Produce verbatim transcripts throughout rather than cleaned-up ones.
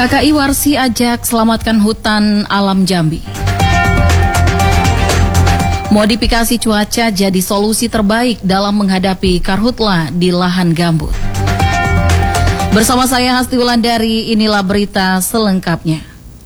K K I Warsi ajak selamatkan hutan alam Jambi. Modifikasi cuaca jadi solusi terbaik dalam menghadapi karhutla di lahan gambut. Bersama saya Hasti Wulandari, inilah berita selengkapnya.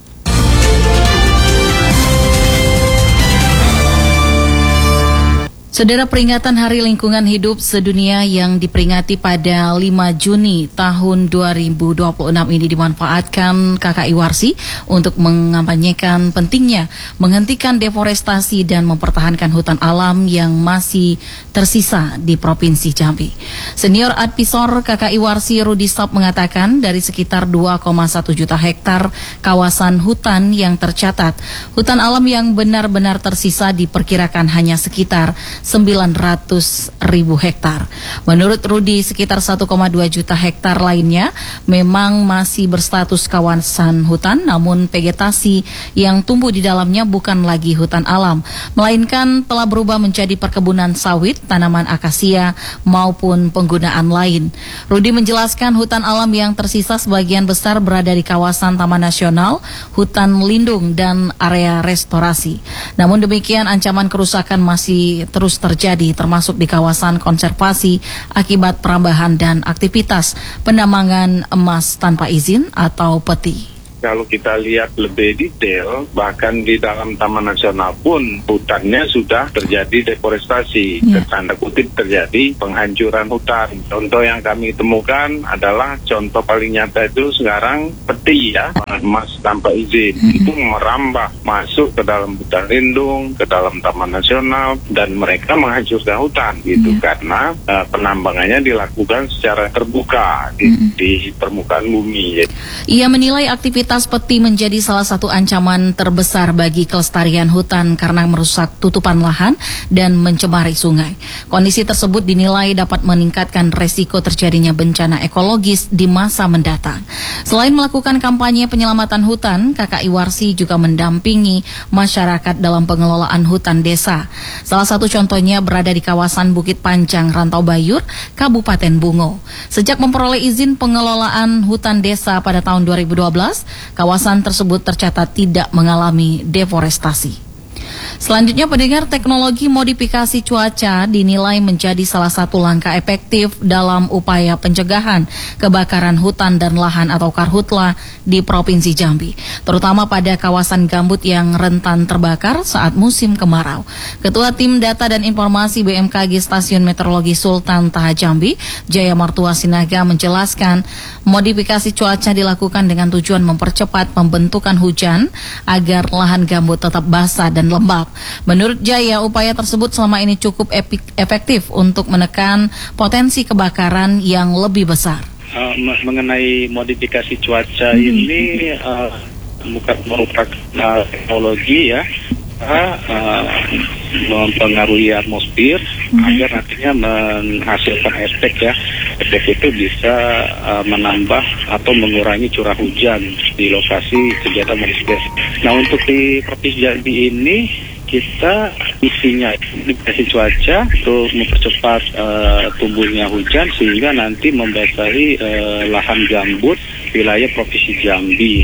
Saudara, peringatan Hari Lingkungan Hidup Sedunia yang diperingati pada lima Juni tahun dua ribu dua puluh enam ini dimanfaatkan K K I Warsi untuk mengampanyekan pentingnya menghentikan deforestasi dan mempertahankan hutan alam yang masih tersisa di Provinsi Jambi. Senior Advisor K K I Warsi Rudi Stop mengatakan dari sekitar dua koma satu juta hektar kawasan hutan yang tercatat, hutan alam yang benar-benar tersisa diperkirakan hanya sekitar sembilan ratus ribu hektar. Menurut Rudi, sekitar satu koma dua juta hektar lainnya memang masih berstatus kawasan hutan, namun vegetasi yang tumbuh di dalamnya bukan lagi hutan alam, melainkan telah berubah menjadi perkebunan sawit, tanaman akasia, maupun penggunaan lain. Rudi menjelaskan hutan alam yang tersisa sebagian besar berada di kawasan Taman Nasional, hutan lindung, dan area restorasi. Namun demikian, ancaman kerusakan masih terus terjadi, termasuk di kawasan konservasi akibat perambahan dan aktivitas penambangan emas tanpa izin atau peti. Kalau kita lihat lebih detail, bahkan di dalam Taman Nasional pun hutannya sudah terjadi deforestasi, ya. Tanda kutip terjadi penghancuran hutan. Contoh yang kami temukan adalah contoh paling nyata itu sekarang peti ya, emas tanpa izin, mm-hmm. itu merambah masuk ke dalam hutan lindung, ke dalam Taman Nasional, dan mereka menghancurkan hutan gitu, yeah. karena uh, penambangannya dilakukan secara terbuka di, mm-hmm. di permukaan bumi. Ia menilai aktivitas peti menjadi salah satu ancaman terbesar bagi kelestarian hutan karena merusak tutupan lahan dan mencemari sungai. Kondisi tersebut dinilai dapat meningkatkan resiko terjadinya bencana ekologis di masa mendatang. Selain melakukan kampanye penyelamatan hutan, K K I Warsi juga mendampingi masyarakat dalam pengelolaan hutan desa. Salah satu contohnya berada di kawasan Bukit Panjang, Rantau Bayur, Kabupaten Bungo. Sejak memperoleh izin pengelolaan hutan desa pada tahun dua ribu dua belas, kawasan tersebut tercatat tidak mengalami deforestasi. Selanjutnya, pendengar, teknologi modifikasi cuaca dinilai menjadi salah satu langkah efektif dalam upaya pencegahan kebakaran hutan dan lahan atau karhutla di Provinsi Jambi, terutama pada kawasan gambut yang rentan terbakar saat musim kemarau. Ketua Tim Data dan Informasi B M K G Stasiun Meteorologi Sultan Taha Jambi, Jaya Martua Sinaga, menjelaskan modifikasi cuaca dilakukan dengan tujuan mempercepat pembentukan hujan agar lahan gambut tetap basah dan lembab. Menurut Jaya, upaya tersebut selama ini cukup efektif untuk menekan potensi kebakaran yang lebih besar. Uh, mengenai modifikasi cuaca hmm. ini uh, merupakan uh, teknologi ya, uh, uh, mempengaruhi atmosfer hmm. agar nantinya menghasilkan efek ya. Efek itu bisa uh, menambah atau mengurangi curah hujan di lokasi kegiatan modifikasi. Nah, untuk di Provinsi Jambi ini kita isinya modifikasi cuaca untuk mempercepat uh, tumbuhnya hujan sehingga nanti membasahi uh, lahan gambut wilayah Provinsi Jambi.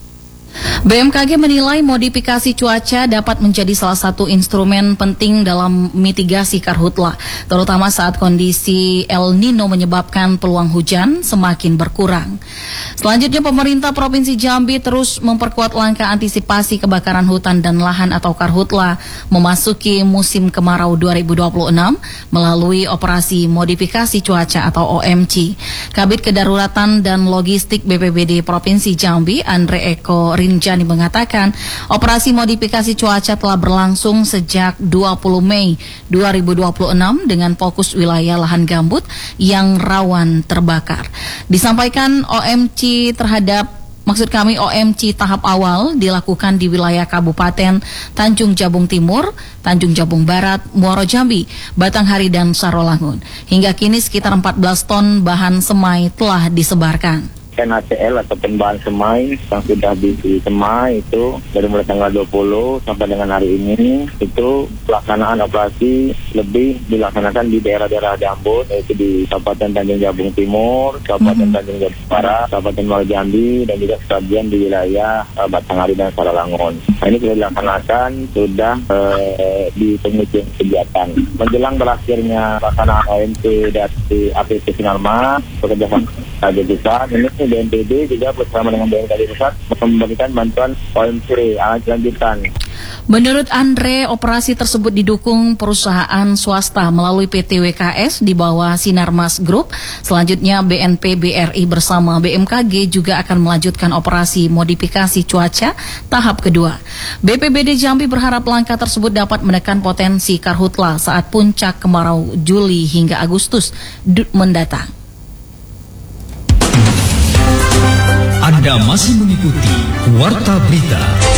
B M K G menilai modifikasi cuaca dapat menjadi salah satu instrumen penting dalam mitigasi karhutla, terutama saat kondisi El Nino menyebabkan peluang hujan semakin berkurang. Selanjutnya, pemerintah Provinsi Jambi terus memperkuat langkah antisipasi kebakaran hutan dan lahan atau karhutla memasuki musim kemarau dua ribu dua puluh enam melalui operasi modifikasi cuaca atau O M C. Kabid Kedaruratan dan Logistik B P B D Provinsi Jambi, Andre Eko Rinjani, mengatakan operasi modifikasi cuaca telah berlangsung sejak dua puluh Mei dua ribu dua puluh enam dengan fokus wilayah lahan gambut yang rawan terbakar. Disampaikan O M C terhadap Maksud kami O M C tahap awal dilakukan di wilayah Kabupaten Tanjung Jabung Timur, Tanjung Jabung Barat, Muaro Jambi, Batanghari, dan Sarolangun. Hingga kini sekitar empat belas ton bahan semai telah disebarkan. N A C L atau bahan semai yang sudah disemai itu dari mulai tanggal dua puluh sampai dengan hari ini, itu pelaksanaan operasi lebih dilaksanakan di daerah-daerah Ambon, yaitu di Kabupaten Tanjung Jabung Timur, Kabupaten mm-hmm. Tanjung Jabung Barat, Kabupaten Muara Jambi, dan juga sebagian di wilayah uh, Batanghari dan Saralangun. Nah, ini sudah dilaksanakan, sudah uh, di penghujung kegiatan. Menjelang berakhirnya pelaksanaan O M P dari A P P Sinarmas, bekerjasama dengan pusat, ini B N P B juga bersama dengan B N K D Pusat memberikan bantuan O M C alat lanjutan. Menurut Andre, operasi tersebut didukung perusahaan swasta melalui P T W K S di bawah Sinarmas Group. Selanjutnya B N P B R I bersama B M K G juga akan melanjutkan operasi modifikasi cuaca tahap kedua. B P B D Jambi berharap langkah tersebut dapat menekan potensi karhutla saat puncak kemarau Juli hingga Agustus mendatang. Anda masih mengikuti Warta Berita.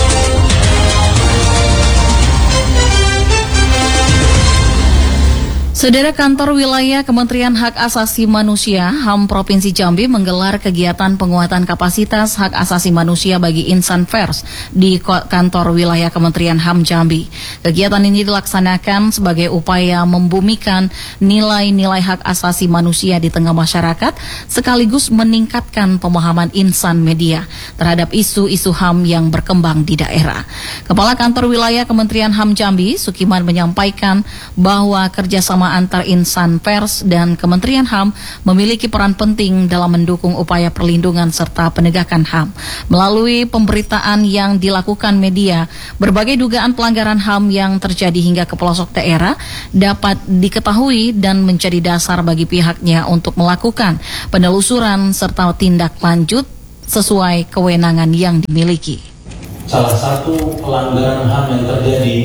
Saudara, Kantor Wilayah Kementerian Hak Asasi Manusia H A M Provinsi Jambi menggelar kegiatan penguatan kapasitas hak asasi manusia bagi insan pers di Kantor Wilayah Kementerian H A M Jambi. Kegiatan ini dilaksanakan sebagai upaya membumikan nilai-nilai hak asasi manusia di tengah masyarakat, sekaligus meningkatkan pemahaman insan media terhadap isu-isu H A M yang berkembang di daerah. Kepala Kantor Wilayah Kementerian H A M Jambi, Sukiman, menyampaikan bahwa kerjasama antar insan pers dan Kementerian H A M memiliki peran penting dalam mendukung upaya perlindungan serta penegakan H A M. Melalui pemberitaan yang dilakukan media, berbagai dugaan pelanggaran H A M yang terjadi hingga ke pelosok daerah dapat diketahui dan menjadi dasar bagi pihaknya untuk melakukan penelusuran serta tindak lanjut sesuai kewenangan yang dimiliki. Salah satu pelanggaran H A M yang terjadi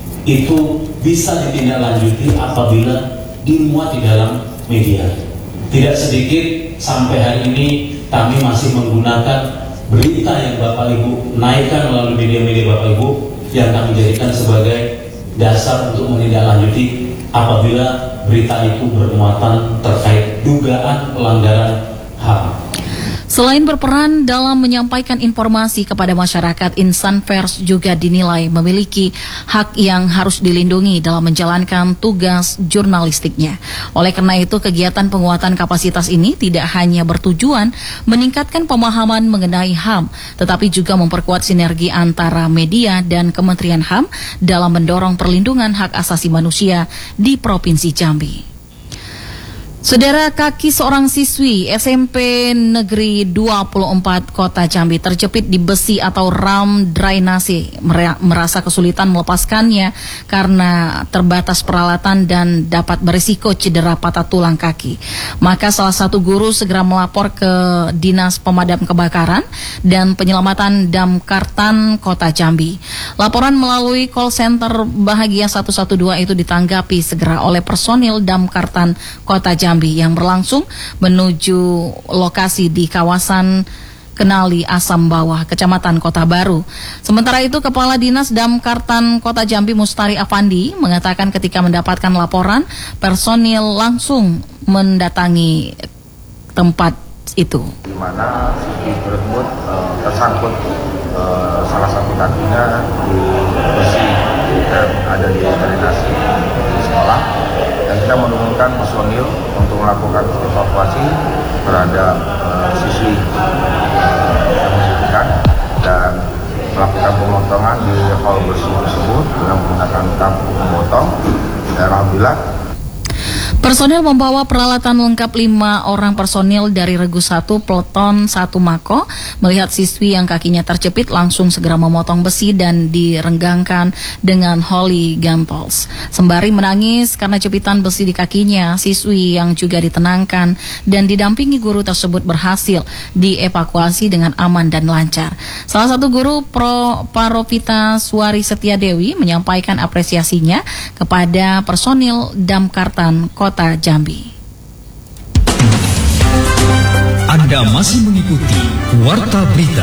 itu bisa ditindaklanjuti apabila dimuat di dalam media. Tidak sedikit sampai hari ini kami masih menggunakan berita yang Bapak Ibu naikkan melalui media-media Bapak Ibu yang kami jadikan sebagai dasar untuk menindaklanjuti apabila berita itu bermuatan terkait dugaan pelanggaran H A M. Selain berperan dalam menyampaikan informasi kepada masyarakat, insan pers juga dinilai memiliki hak yang harus dilindungi dalam menjalankan tugas jurnalistiknya. Oleh karena itu, kegiatan penguatan kapasitas ini tidak hanya bertujuan meningkatkan pemahaman mengenai H A M, tetapi juga memperkuat sinergi antara media dan Kementerian H A M dalam mendorong perlindungan hak asasi manusia di Provinsi Jambi. Saudara, kaki seorang siswi S M P Negeri dua puluh empat Kota Jambi terjepit di besi atau ram drainase, merasa kesulitan melepaskannya karena terbatas peralatan dan dapat berisiko cedera patah tulang kaki. Maka salah satu guru segera melapor ke Dinas Pemadam Kebakaran dan Penyelamatan Damkartan Kota Jambi. Laporan melalui call center Bahagia satu satu dua itu ditanggapi segera oleh personil Damkartan Kota Jambi yang berlangsung menuju lokasi di kawasan Kenali Asam Bawah, Kecamatan Kota Baru. Sementara itu, Kepala Dinas Damkartan Kota Jambi Mustari Afandi mengatakan ketika mendapatkan laporan, personil langsung mendatangi tempat itu. Di mana siswi tersebut uh, tersangkut uh, salah satu kakinya di besi yang ada di drainase di sekolah, dan kita menurunkan personil untuk melakukan evakuasi terhadap uh, siswi uh, yang membutuhkan dan melakukan pemotongan di hal bersih tersebut dengan menggunakan tampuk memotong. Dan alhamdulillah personil membawa peralatan lengkap lima orang personil dari Regu satu Peleton satu Mako melihat siswi yang kakinya terjepit langsung segera memotong besi dan direnggangkan dengan Holy Gantols. Sembari menangis karena jepitan besi di kakinya, siswi yang juga ditenangkan dan didampingi guru tersebut berhasil dievakuasi dengan aman dan lancar. Salah satu guru Pro Parovita Suari Setiadewi menyampaikan apresiasinya kepada personil Damkartan Kota Jambi. Anda masih mengikuti Warta Berita.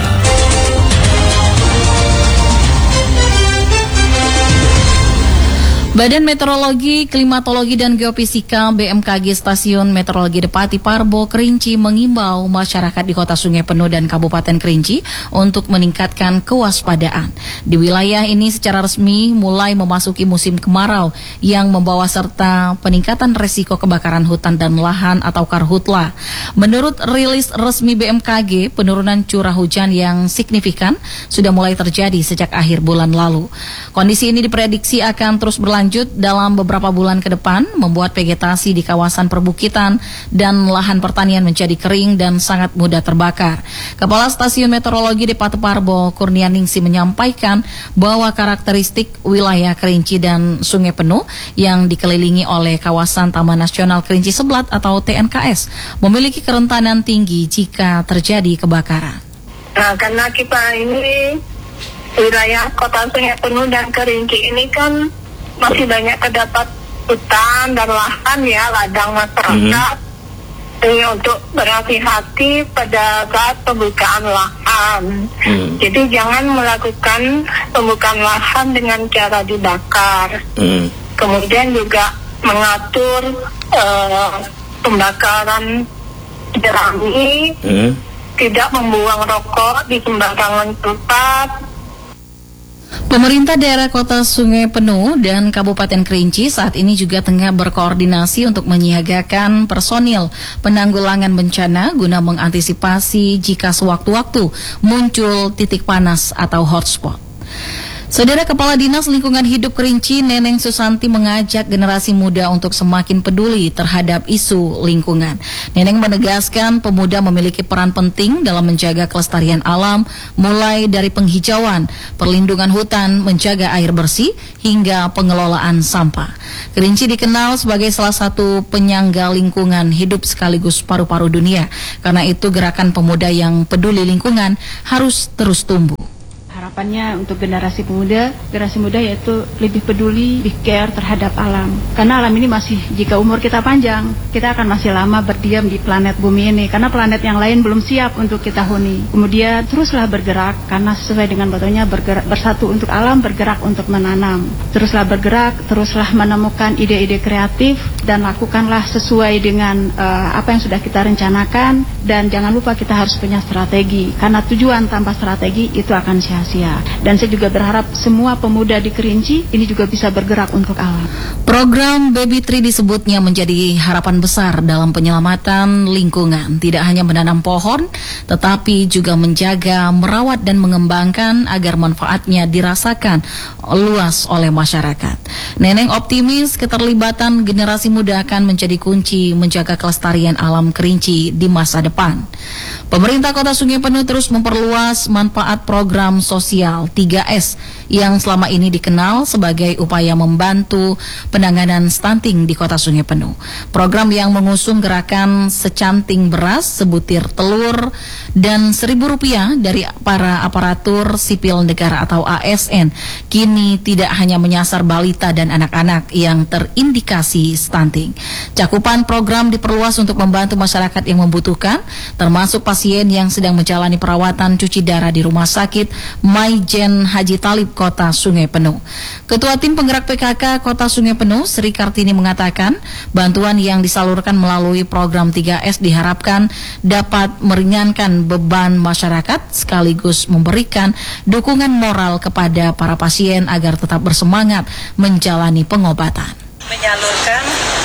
Badan Meteorologi, Klimatologi dan Geofisika B M K G Stasiun Meteorologi Depati Parbo Kerinci mengimbau masyarakat di Kota Sungai Penuh dan Kabupaten Kerinci untuk meningkatkan kewaspadaan. Di wilayah ini secara resmi mulai memasuki musim kemarau yang membawa serta peningkatan resiko kebakaran hutan dan lahan atau karhutla. Menurut rilis resmi B M K G, penurunan curah hujan yang signifikan sudah mulai terjadi sejak akhir bulan lalu. Kondisi ini diprediksi akan terus berlanjut dalam beberapa bulan ke depan, membuat vegetasi di kawasan perbukitan dan lahan pertanian menjadi kering dan sangat mudah terbakar. Kepala Stasiun Meteorologi Depati Parbo, Kurnianingsi, menyampaikan bahwa karakteristik wilayah Kerinci dan Sungai Penuh yang dikelilingi oleh kawasan Taman Nasional Kerinci Seblat atau T N K S memiliki kerentanan tinggi jika terjadi kebakaran. Nah, karena kita ini wilayah Kota Sungai Penuh dan Kerinci ini kan masih banyak terdapat hutan dan lahan ya, ladang masyarakat. Mm-hmm. Ini untuk berhati-hati pada saat pembukaan lahan. Mm. Jadi jangan melakukan pembukaan lahan dengan cara dibakar. Mm. Kemudian juga mengatur uh, pembakaran jerami, mm. tidak membuang rokok di sembarangan tempat. Pemerintah daerah Kota Sungai Penuh dan Kabupaten Kerinci saat ini juga tengah berkoordinasi untuk menyiagakan personil penanggulangan bencana guna mengantisipasi jika sewaktu-waktu muncul titik panas atau hotspot. Saudara Kepala Dinas Lingkungan Hidup Kerinci, Neneng Susanti, mengajak generasi muda untuk semakin peduli terhadap isu lingkungan. Neneng menegaskan pemuda memiliki peran penting dalam menjaga kelestarian alam, mulai dari penghijauan, perlindungan hutan, menjaga air bersih, hingga pengelolaan sampah. Kerinci dikenal sebagai salah satu penyangga lingkungan hidup sekaligus paru-paru dunia. Karena itu gerakan pemuda yang peduli lingkungan harus terus tumbuh. Harapannya untuk generasi pemuda, generasi muda yaitu lebih peduli, lebih care terhadap alam. Karena alam ini masih, jika umur kita panjang, kita akan masih lama berdiam di planet bumi ini. Karena planet yang lain belum siap untuk kita huni. Kemudian teruslah bergerak, karena sesuai dengan motonya bergerak, bersatu untuk alam, bergerak untuk menanam. Teruslah bergerak, teruslah menemukan ide-ide kreatif, dan lakukanlah sesuai dengan uh, apa yang sudah kita rencanakan. Dan jangan lupa kita harus punya strategi. Karena tujuan tanpa strategi itu akan sia-sia. Dan saya juga berharap semua pemuda di Kerinci ini juga bisa bergerak untuk alam. Program Baby Tree disebutnya menjadi harapan besar dalam penyelamatan lingkungan. Tidak hanya menanam pohon, tetapi juga menjaga, merawat dan mengembangkan agar manfaatnya dirasakan luas oleh masyarakat. Neneng optimis keterlibatan generasi muda akan menjadi kunci menjaga kelestarian alam Kerinci di masa depan. Pemerintah Kota Sungai Penuh terus memperluas manfaat program sosial tiga S yang selama ini dikenal sebagai upaya membantu penanganan stunting di Kota Sungai Penuh. Program yang mengusung gerakan secanting beras, sebutir telur, dan seribu rupiah dari para aparatur sipil negara atau A S N kini tidak hanya menyasar balita dan anak-anak yang terindikasi stunting. Cakupan program diperluas untuk membantu masyarakat yang membutuhkan, termasuk pasien yang sedang menjalani perawatan cuci darah di Rumah Sakit Maijen Haji Talib Kota Sungai Penuh. Ketua Tim Penggerak P K K Kota Sungai Penuh, Sri Kartini, mengatakan bantuan yang disalurkan melalui program tiga S diharapkan dapat meringankan beban masyarakat sekaligus memberikan dukungan moral kepada para pasien agar tetap bersemangat menjalani pengobatan. Menyalurkan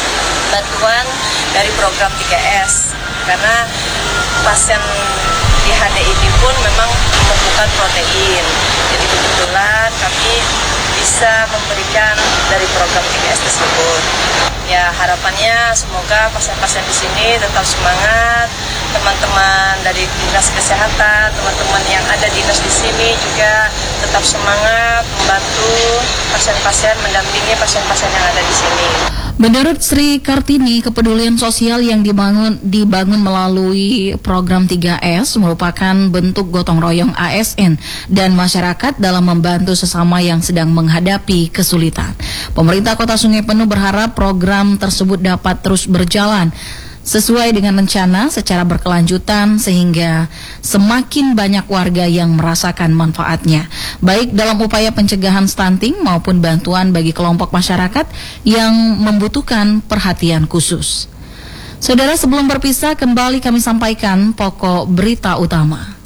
bantuan dari program tiga S karena pasien di H D ini pun memang membutuhkan protein. Jadi kebetulan kami bisa memberikan dari program tiga S tersebut. Ya, harapannya semoga pasien-pasien di sini tetap semangat. Teman-teman dari Dinas Kesehatan, teman-teman yang ada dinas di sini juga tetap semangat membantu pasien-pasien, mendampingi pasien-pasien yang ada di sini. Menurut Sri Kartini, kepedulian sosial yang dibangun dibangun melalui program tiga S merupakan bentuk gotong royong A S N dan masyarakat dalam membantu sesama yang sedang menghadapi kesulitan. Pemerintah Kota Sungai Penuh berharap program tersebut dapat terus berjalan sesuai dengan rencana secara berkelanjutan sehingga semakin banyak warga yang merasakan manfaatnya, baik dalam upaya pencegahan stunting maupun bantuan bagi kelompok masyarakat yang membutuhkan perhatian khusus. Saudara, sebelum berpisah kembali kami sampaikan pokok berita utama.